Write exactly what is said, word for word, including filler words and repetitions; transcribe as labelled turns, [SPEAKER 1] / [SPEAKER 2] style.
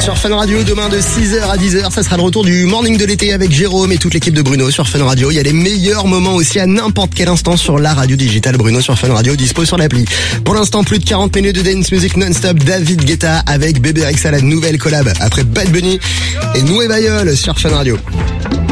[SPEAKER 1] sur Fun Radio. Demain de six heures à dix heures, ça sera le retour du morning de l'été avec Jérôme et toute l'équipe de Bruno sur Fun Radio. Il y a les meilleurs moments aussi à n'importe quel instant sur la radio digitale Bruno sur Fun Radio, dispo sur l'appli. Pour l'instant, plus de quarante minutes de dance music non-stop. David Guetta avec Bébé Rexha, la nouvelle collab après Bad Bunny et Noué Bayol sur Fun Radio.